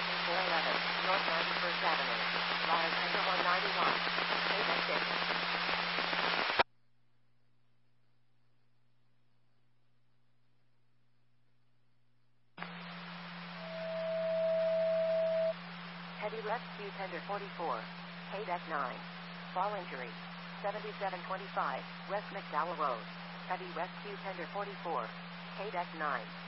crossing 411, North 91st Avenue. Wire tender 191. Payback 6. Heavy rescue tender 44. Payback 9. Fall injury. 7725, West McDowell Road. Heavy rescue tender 44. Payback 9.